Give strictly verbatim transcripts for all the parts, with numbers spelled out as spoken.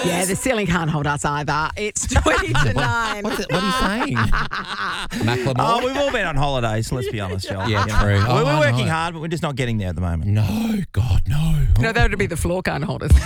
Yeah, the ceiling can't hold us either. It's twenty to nine. What's it, what are you saying? Macklemore? Oh, we've all been on holidays, let's be honest, Joel. Yeah, You know. true. Oh, We're, we're I working know. hard, but we're just not getting there at the moment. No, God, no. No, that would be the floor can't hold us.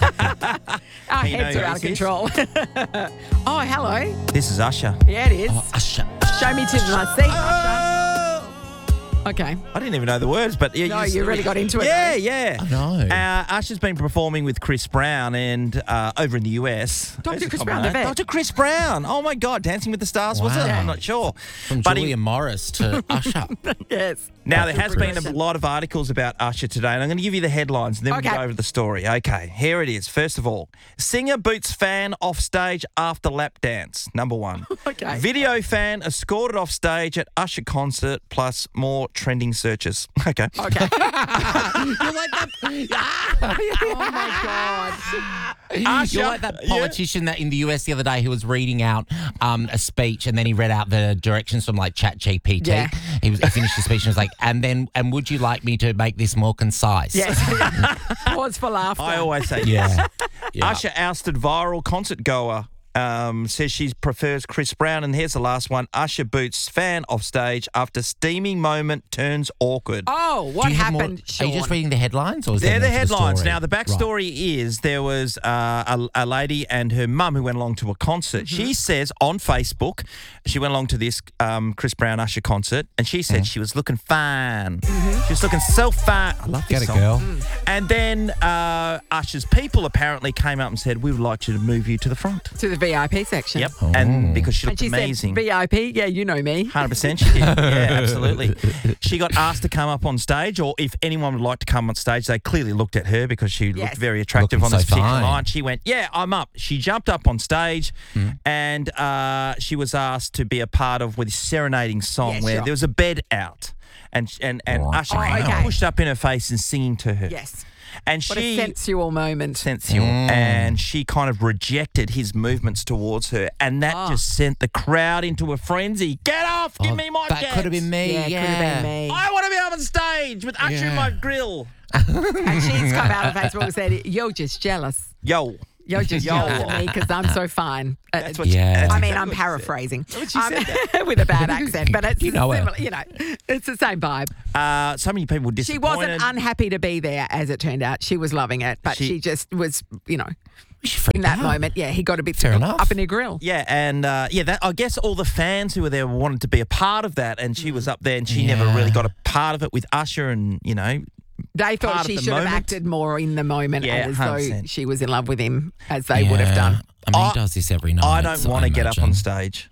Our You heads know are who out of this is? control. Oh, hello. This is Usher. Yeah, it is. Oh, Usher. Show me to my seat, Usher. Okay. I didn't even know the words, but yeah, No, just- you really got into it, Yeah, though. yeah. I know. Uh, Usher's been performing with Chris Brown and uh, over in the U S. Doctor Where's the Chris common Brown, name? the vet. Doctor Chris Brown. Oh my God, Dancing with the Stars was it? Wow. I'm not sure. From But he- Julia Morris to Usher. Yes. Now, there has been a Progression. lot of articles about Usher today, and I'm going to give you the headlines, and then Okay. we'll go over the story. Okay, here it is. First of all, singer boots fan off stage after lap dance, number one. Okay. Video fan escorted off stage at Usher concert, plus more trending searches. Okay. Okay. You're like that. Oh, my God. Usher, You're like that yeah. politician that in the U S the other day who was reading out um, a speech and then he read out the directions from like Chat G P T. Yeah. He, was, he finished the speech and was like, and then, and would you like me to make this more concise? Yes. Pause for laughter. I always say Yeah. yeah. Usher ousted viral concert goer. Um, says she prefers Chris Brown. And here's the last one. Usher boots fan off stage after steaming moment turns awkward. Oh, what Do you have more- happened, Are Sean? you just reading the headlines? Or is They're there the more to headlines. story? Now, the backstory is there was uh, a, a lady and her mum who went along to a concert. Mm-hmm. She says on Facebook, she went along to this um, Chris Brown Usher concert, and she said she was looking fine. Mm-hmm. She was looking so fine. I love this Get it, song. girl. And then uh, Usher's people apparently came up and said, we would like you to move you to the front. To the V I P section. Yep. And because she And looked she amazing. said, V I P, yeah, you know me. one hundred percent she did. Yeah, absolutely. She got asked to come up on stage, or if anyone would like to come on stage, they clearly looked at her because she Yes. looked very attractive Looking on this so particular fine. night. She went, yeah, I'm up. She jumped up on stage and uh, she was asked to be a part of with this serenading song Yeah, where sure. there was a bed out and and, and Oh, Usher oh, okay. pushed up in her face and singing to her. Yes. And What a she sensual moment. sensual, and she kind of rejected his movements towards her, and that Oh. just sent the crowd into a frenzy. Get off! Give Oh, me my That chance. could have been me. Yeah, Yeah, it could have been me. I want to be up on stage with Usher in Yeah. my grill. And she's come out on Facebook and said, you're just jealous. Yo. You're just Yo. jealous of me because I'm so fine. Uh, That's what Yeah. she, that's I mean, exactly I'm what she paraphrasing. what she Um, said with a bad accent, but it's You know her. similar, you know, it's the same vibe. said. Uh, so many people were She disappointed. wasn't unhappy to be there, as it turned out. She was loving it, but she, She- just was, you know, She freaked in that out. moment, yeah, he got a bit Fair enough. up in her grill. yeah, and uh, yeah, that, I guess all the fans who were there wanted to be a part of that, and she was up there, and she never Yeah. really got a part of it with Usher, and you know, They part thought of she the should have moment. acted more in the moment, Yeah, as one hundred though percent. she was in love with him, as they would have done. I mean, I- he does this every night. I don't so want to get up on imagine. stage.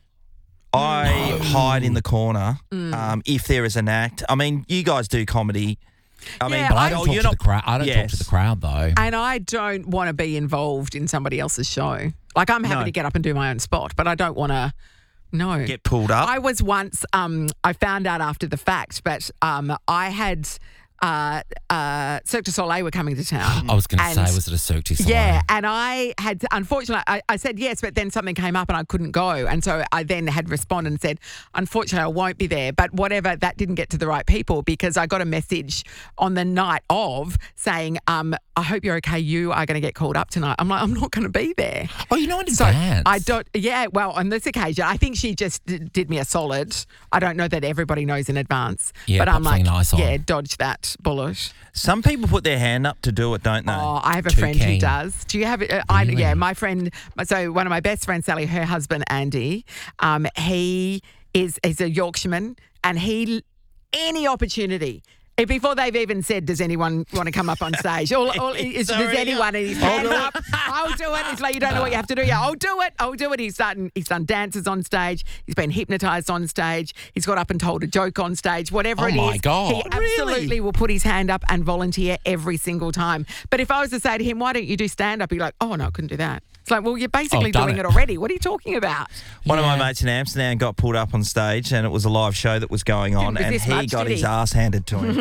I hide in the corner um, if there is an act. I mean, you guys do comedy. I mean, Yeah, But I I- don't oh, talk you're to not. the crowd. I don't talk Yes. to the crowd though. And I don't want to be involved in somebody else's show. Like, I'm happy No. to get up and do my own spot, but I don't want to. No. Get pulled up. I was once, um, I found out after the fact, but um, I had uh, uh, Cirque du Soleil were coming to town. I was going to And- say, was it a Cirque du Soleil? Yeah, and I had, unfortunately, I, I said yes, but then something came up and I couldn't go. And so I then had responded and said, unfortunately, I won't be there. But whatever, that didn't get to the right people because I got a message on the night of saying, um, I hope you're okay. You are going to get called up tonight. I'm like, I'm not going to be there. Oh, you know in So advance. I don't, yeah, well, on this occasion, I think she just d- did me a solid. I don't know that everybody knows in advance. Yeah, but pop I'm like, something nice on. yeah, dodge that bullet. Some people put their hand up to do it, don't they? Oh, I have a Too friend who keen. does. Do you have? Uh, I, Really? yeah, my friend. So one of my best friends, Sally, her husband Andy, um, he is is a Yorkshireman, and he any opportunity. eh, Before they've even said, does anyone want to come up on stage? All, all is, does Sorry. anyone? And he's hand up. I'll do it. It's like you don't know what you have to do. Yeah, I'll do it. I'll do it. He's done. He's done dances on stage. He's been hypnotised on stage. He's got up and told a joke on stage. Whatever Oh it is, my God. he Really? absolutely will put his hand up and volunteer every single time. But if I was to say to him, why don't you do stand up? He'd be like, oh, no, I couldn't do that. It's like, well, you're basically Oh, done doing it. it already. What are you talking about? One of Yeah. my mates in Amsterdam got pulled up on stage, and it was a live show that was going on, Didn't and resist he much, got did his he? ass handed to him.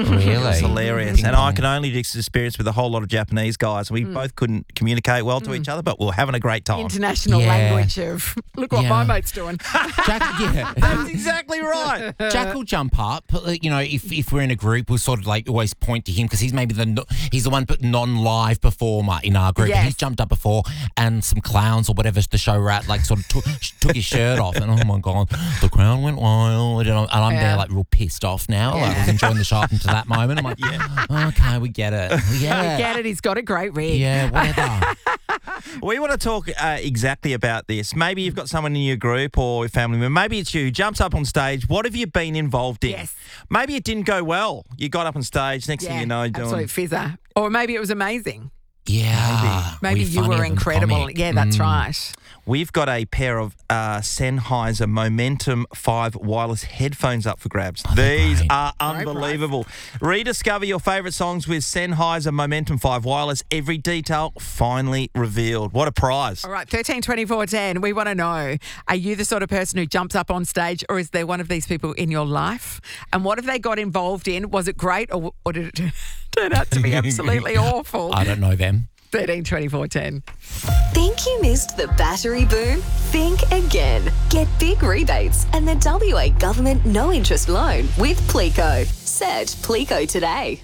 Really? It was hilarious. Ding And I dong. can only just experience with a whole lot of Japanese guys. We Mm. both couldn't communicate well to each other, but we were having a great time. International Yeah. language of look what Yeah. my mate's doing. Jack, yeah. That's exactly right. Jack will jump up. uh, You know, if, if we're in a group, we'll sort of like always point to him because he's maybe the no- he's the one but non-live performer in our group. Yes. And he's jumped up before, and some clowns or whatever the show we're at like sort of took, took his shirt off, and oh my god, the crowd went wild, and I'm, and I'm Yeah. there like real pissed off now. Like I was enjoying the show up until that moment. I'm like, yeah, okay, we get it. We get I it. get it. He's got a great rig. Yeah, whatever. We want to talk uh, exactly about this. Maybe you've got someone in your group or your family member. Maybe it's you who jumps up on stage. What have you been involved in? Yes. Maybe it didn't go well. You got up on stage. Next thing you know, doing. absolute fizzer. Or maybe it was amazing. Yeah, Maybe we're you funnier were than incredible. comic. Yeah, that's Mm. right. We've got a pair of uh, Sennheiser Momentum five wireless headphones up for grabs. they're These great. are Great unbelievable. Rediscover your favourite songs with Sennheiser Momentum five wireless. Every detail finally revealed. What a prize. All right, thirteen twenty-four ten. We want to know, are you the sort of person who jumps up on stage, or is there one of these people in your life? And what have they got involved in? Was it great, or, or did it turn out to be absolutely awful? I don't know them. thirteen twenty-four ten. Think you missed the battery boom? Think again. Get big rebates and the W A government no interest loan with Plico. Search Plico today.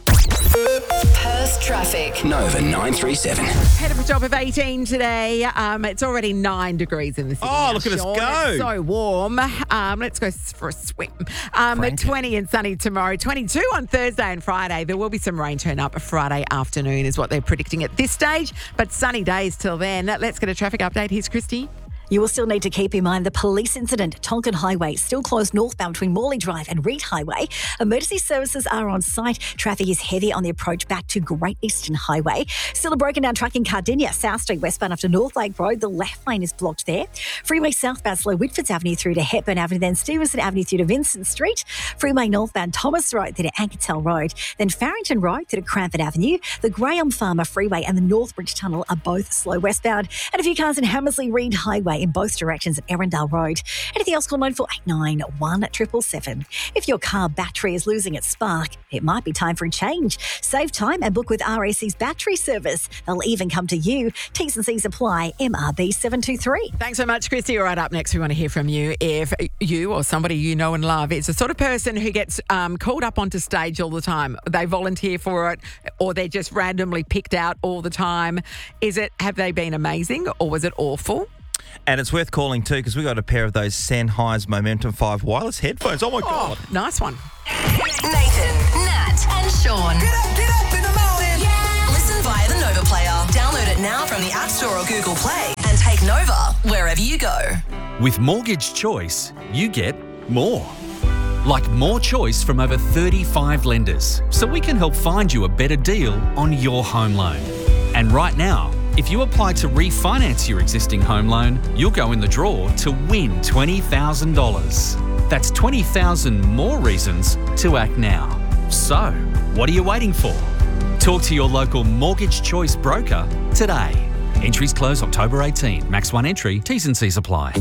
Perth traffic. Nova nine three seven. Had a top of eighteen today. Um, it's already nine degrees in the city. Oh, now, look at us Sean. go. It's so warm. Um, let's go s- for a swim. Um, Crank it. twenty and sunny tomorrow. twenty-two on Thursday and Friday. There will be some rain turn up Friday afternoon is what they're predicting at this stage. But sunny days till then. Let's get a traffic update. Here's Christy. You will still need to keep in mind the police incident. Tonkin Highway still closed northbound between Morley Drive and Reed Highway. Emergency services are on site. Traffic is heavy on the approach back to Great Eastern Highway. Still a broken down track in Cardinia, South Street westbound after North Lake Road. The left lane is blocked there. Freeway southbound slow Whitfords Avenue through to Hepburn Avenue, then Stevenson Avenue through to Vincent Street. Freeway northbound Thomas Road through to Ankertel Road, then Farrington Road through to Cranford Avenue. The Graham Farmer Freeway and the Northbridge Tunnel are both slow westbound. And a few cars in Hammersley Reed Highway in both directions at Erindale Road. Anything else, call nine four eight nine, one seven seven seven. If your car battery is losing its spark, it might be time for a change. Save time and book with R A C's battery service. They'll even come to you. T's and C's apply. M R B seven two three. Thanks so much, Christy. All right, up next, we want to hear from you. If you or somebody you know and love is the sort of person who gets um, called up onto stage all the time, they volunteer for it, or they're just randomly picked out all the time. Is it, have they been amazing, or was it awful? And it's worth calling too because we got a pair of those Sennheiser Momentum five wireless headphones. Oh my God. Oh, nice one. Nathan, Nat, and Sean. Get up, get up in the morning. Yeah. Listen via the Nova Player. Download it now from the App Store or Google Play and take Nova wherever you go. With Mortgage Choice, you get more. Like more choice from over thirty-five lenders, so we can help find you a better deal on your home loan. And right now, if you apply to refinance your existing home loan, you'll go in the draw to win twenty thousand dollars. That's twenty thousand more reasons to act now. So, what are you waiting for? Talk to your local Mortgage Choice broker today. Entries close October eighteenth. Max one entry. T's and C's apply.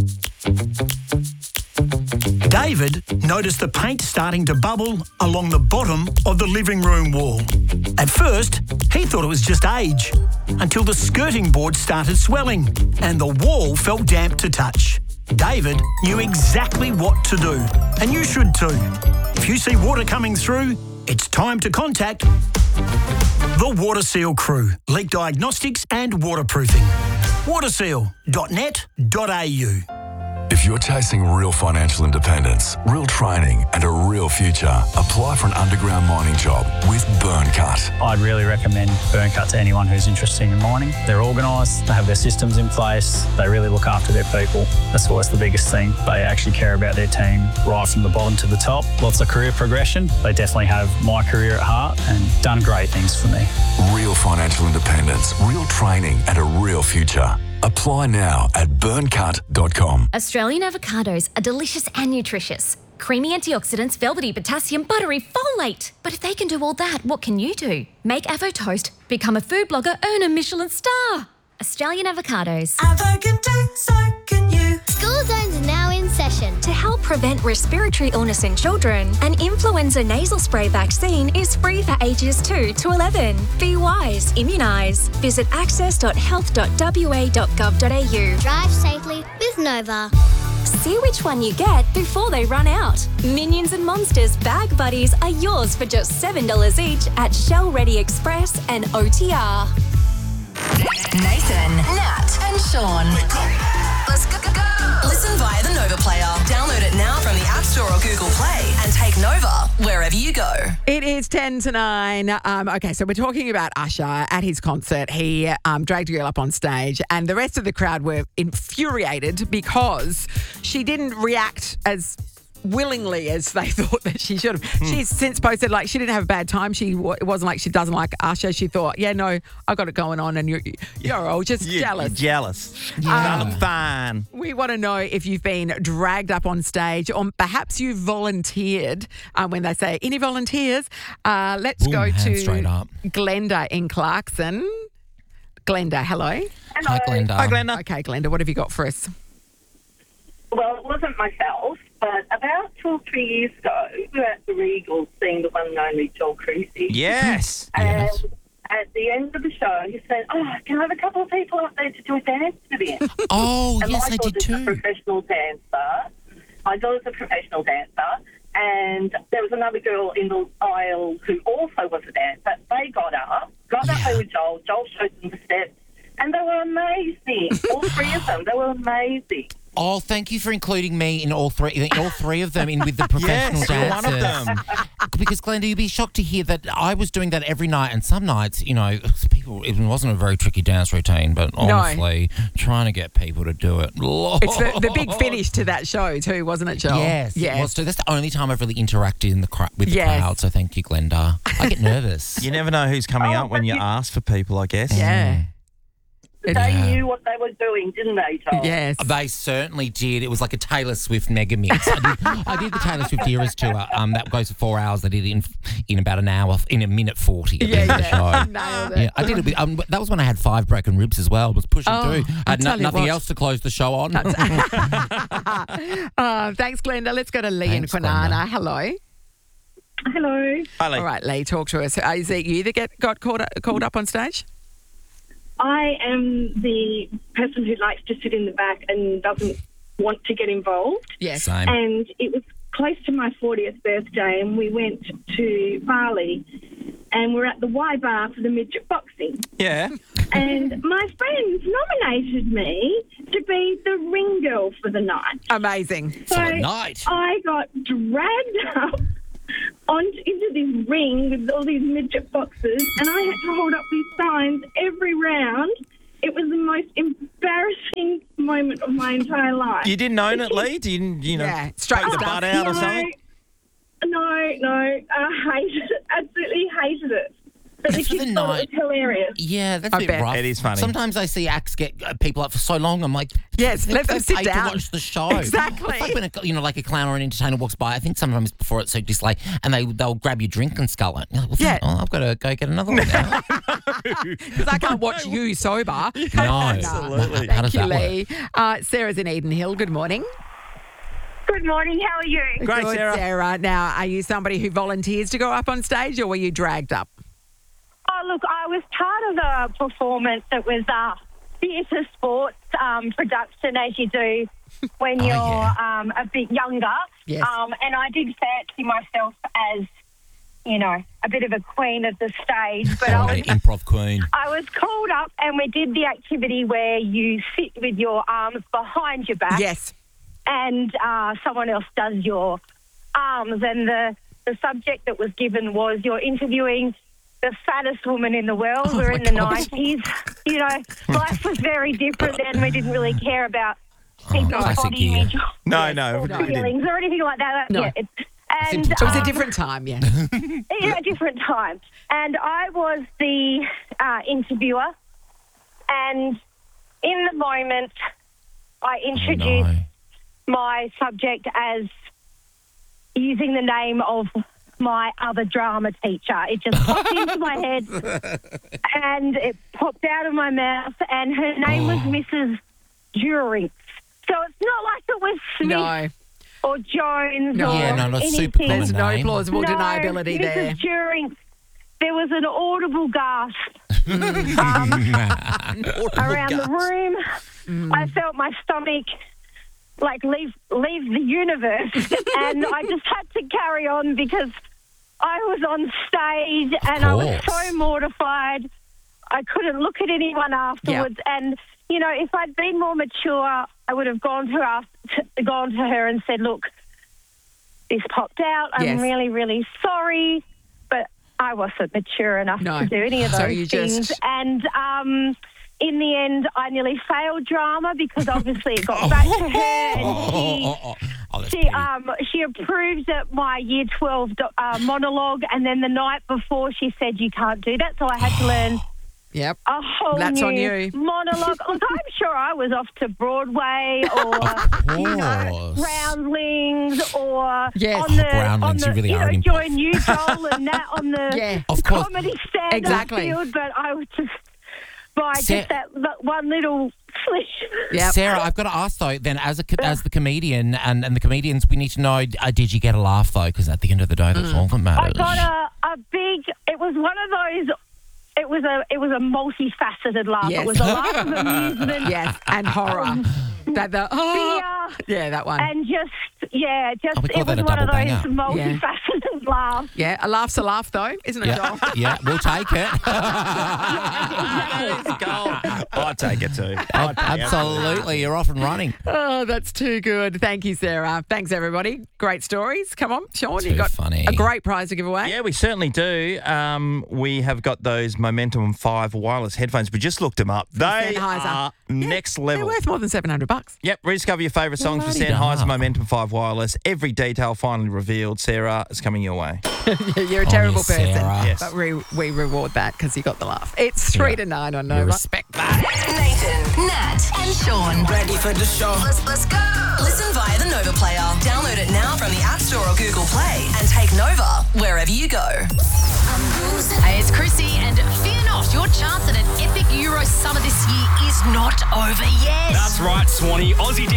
David noticed the paint starting to bubble along the bottom of the living room wall. At first, he thought it was just age, until the skirting board started swelling and the wall felt damp to touch. David knew exactly what to do, and you should too. If you see water coming through, it's time to contact the Water Seal crew, leak diagnostics and waterproofing. waterseal dot net dot a u. If you're chasing real financial independence, real training, and a real future, apply for an underground mining job with Burncut. I'd really recommend Burncut to anyone who's interested in mining. They're organised, they have their systems in place, they really look after their people. That's always the biggest thing. They actually care about their team right from the bottom to the top. Lots of career progression. They definitely have my career at heart and done great things for me. Real financial independence, real training, and a real future. Apply now at burncut dot com. Australian avocados are delicious and nutritious. Creamy antioxidants, velvety potassium, buttery folate. But if they can do all that, what can you do? Make Avo Toast, become a food blogger, earn a Michelin star. Australian avocados. Avo can do, so can you. School School zones are now in session. To help prevent respiratory illness in children, an influenza nasal spray vaccine is free for ages two to eleven. Be wise, immunise. Visit access dot health dot w a dot gov dot a u. Drive safely with Nova. See which one you get before they run out. Minions and Monsters Bag Buddies are yours for just seven dollars each at Shell Ready Express and O T R. Nathan, Nat, and Sean. Let's go, go, go. Listen via the Nova Player. Download it now from the App Store or Google Play and take Nova wherever you go. It is ten to nine. Um, okay, so we're talking about Usher at his concert. He um, dragged a girl up on stage and the rest of the crowd were infuriated because she didn't react as willingly as they thought that she should have. Mm. She's since posted like she didn't have a bad time. She It wasn't like she doesn't like Usher. She thought, yeah, no, I got it going on and you're, you're all just you're, jealous. You're jealous. Yeah. Um, fine. We want to know if you've been dragged up on stage or perhaps you volunteered um, when they say, any volunteers? Uh, let's Boom, go to straight up. Glenda in Clarkson. Glenda, hello. Hello. Hi, Glenda. Hi, Glenda. Okay, Glenda, what have you got for us? Well, it wasn't myself, but about two or three years ago, we were at the Regal seeing the one and only Joel Creasy. Yes. And yes. at the end of the show, he said, oh, can I have a couple of people up there to do a dance with him? Oh, and yes, my I did daughter's too. a professional dancer. My daughter's a professional dancer. And there was another girl in the aisle who also was a dancer. They got up, got up there with Joel. Joel showed them the steps. And they were amazing. All three of them. They were amazing. Oh, thank you for including me in all three, in all three of them, in with the professional Yes, you're one of dancers. them. Because Glenda, you'd be shocked to hear that I was doing that every night, and some nights, you know, people it wasn't a very tricky dance routine, but honestly, trying to get people to do it. It's the, the big finish to that show too, wasn't it, Joel? Yes, yes. it was too. That's the only time I've really interacted in the cr- with the Yes. crowd. So thank you, Glenda. I get nervous. You never know who's coming Oh, up when but you you- ask for people, I guess. Yeah. They Yeah. knew what they were doing, didn't they, Joel? Yes. They certainly did. It was like a Taylor Swift mega mix. I did, I did the Taylor Swift Eras tour. Um, that goes for four hours. I did it in in about an hour, in a minute forty. At the Yeah, end of the yeah. show. Nailed it. Yeah, I did it. With, um, that was when I had five broken ribs as well. I was pushing Oh, through. I had I no, tell you nothing what. else to close the show on. uh, thanks, Glenda. Let's go to Lee Thanks, in Kwinana. Glenda. Hello. Hello. Hi, Lee. All right, Lee, talk to us. Uh, Is it you that get got called called up on stage? I am the person who likes to sit in the back and doesn't want to get involved. Yes. Same. And it was close to my fortieth birthday, and we went to Bali, and we're at the Y Bar for the midget boxing. Yeah. And my friends nominated me to be the ring girl for the night. Amazing. So For the night. I got dragged up on into this ring with all these midget boxers, and I had to hold up these signs every round. It was the most embarrassing moment of my entire life. You didn't own it, Lee? Do you, you know, Yeah, straight take the stuff. butt out no, or something? No, no, I hated it. Absolutely hated it. But the And for kids the thought night- it was hilarious. Yeah, that's I a bit bet. rough. It is funny. Sometimes I see acts get uh, people up for so long. I'm like, Yes, they- let them they sit paid down. to watch the show. Exactly. It's like when a, you know, like a clown or an entertainer walks by. I think sometimes before it's so just like, and they they'll grab your drink and scull it. You're like, well, Yeah. oh, I've got to go get another one now. Because I can't watch you sober. No, Absolutely. How does Thank you, that work? Lee. Uh, Sarah's in Eden Hill. Good morning. Good morning. How are you? Great, Good, Sarah. Sarah. Now, are you somebody who volunteers to go up on stage or were you dragged up? Oh, look, I was part of the performance. It was a theatre sports um, production, as you do when Oh, you're yeah. um, a bit younger. Yes. Um, and I did fancy myself as, you know, a bit of a queen of the stage. But Oh, I an was, improv queen. I was called up and we did the activity where you sit with your arms behind your back. Yes. And uh, someone else does your arms. And the, the subject that was given was you're interviewing the fattest woman in the world. Oh, We're my in the God. nineties. You know, life was very different then. We didn't really care about people's classic body year. image No, no. or we didn't. feelings or anything like that. No. Yeah, it's, and, Simple It was a um, different time, yeah. yeah, a different time. And I was the uh, interviewer. And in the moment, I introduced Oh, no. my subject as using the name of my other drama teacher. It just popped into my head and it popped out of my mouth, and her name was Oh. Missus Durinks. So it's not like it was Smith No. or Jones No. or Yeah, no, that's anything. super common There's no name. plausible No, deniability because there. during there was an audible gasp um, around the room. Mm. I felt my stomach like leave leave the universe, and I just had to carry on because I was on stage and I was so mortified. I couldn't look at anyone afterwards, Yep. and you know, if I'd been more mature, I would have gone to her, to, gone to her and said, "Look, this popped out. I'm Yes. really, really sorry, but I wasn't mature enough No. to do any of those So you things." just- And um, in the end, I nearly failed drama because obviously it got back to her, and she, she, um, she approved at my Year twelve do- uh, monologue, and then the night before she said, "You can't do that," so I had to learn. Yep. A whole That's new on you. monologue. Look, I'm sure I was off to Broadway or you know, Groundlings or Yes. on the Oh, Groundlings, on you the really you are know an join you Joel and Nat on the Yeah. Of course. comedy stand Exactly. field, but I was just by Sa- just that that one little slish. Yep. Sarah, I've got to ask though. Then, as a co- as the comedian and, and the comedians, we need to know: uh, did you get a laugh though? Because at the end of the day, that's all that I matters. got a, a big. It was one of those. It was a it was a multifaceted laugh. Yes. It was a laugh of amusement. Yes, and horror. that the oh, Fear. yeah, that one. And just, yeah, just Oh, we call it was that a one of double those banger. multifaceted laughs. Yeah, a laugh's a laugh though, isn't it, Joel? yeah, yeah, we'll take it. I'd take it too. I'd pay Absolutely, you're off and running. Oh, that's too good. Thank you, Sarah. Thanks, everybody. Great stories. Come on, Sean, Too you got funny. a great prize to give away. Yeah, we certainly do. Um, we have got those Momentum five wireless headphones. We just looked them up. They Sennheiser. are next They're level. worth more than seven hundred bucks. Yep, rediscover your favourite songs with Bloody Sennheiser hell. Momentum five wireless. Every detail finally revealed. Sarah is coming your way. You're a terrible Sarah. person. Yes. But we, we reward that because you got the laugh. It's three Yeah. to nine on You Nova. respect that. Nathan, Nat, and Sean. Ready for the show? Let's, let's go. Listen via the Nova Player. Download it now from the App Store or Google Play and take Nova wherever you go. Hey, it's Chrissy, and fear not, your chance at an epic Euro summer this year is not over yet. That's right, Swanee. Aussie D